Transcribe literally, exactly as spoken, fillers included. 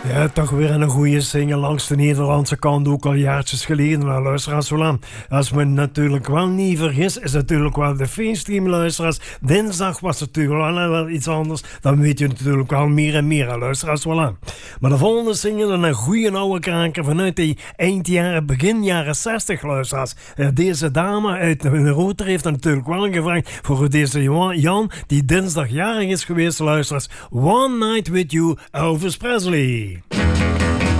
Ja, toch weer een goede single langs de Nederlandse kant, ook al jaartjes geleden. Nou, luisteraars, voilà. Als men natuurlijk wel niet vergis, is natuurlijk wel de feestteam, luisteraars. Dinsdag was het natuurlijk wel, wel iets anders. Dan weet je natuurlijk wel meer en meer, luisteraars, voilà. Maar de volgende single, een goede oude kraker vanuit die eindjaren, begin jaren zestig, luisteraars. Deze dame uit de Roter heeft natuurlijk wel gevraagd voor deze Jan, die dinsdag jarig is geweest, luisteraars. One Night With You, Elvis Presley.